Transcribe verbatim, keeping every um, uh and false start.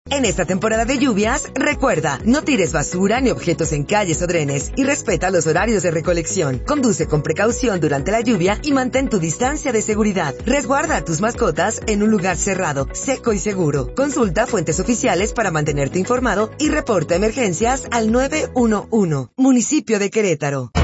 En esta temporada de lluvias, recuerda, no tires basura ni objetos en calles o drenes y respeta los horarios de recolección. Conduce con precaución durante la lluvia y mantén tu distancia de seguridad. Resguarda a tus mascotas en un lugar cerrado, seco y seguro. Consulta fuentes oficiales para mantenerte informado y reporta emergencias al nueve uno uno. Municipio de Querétaro.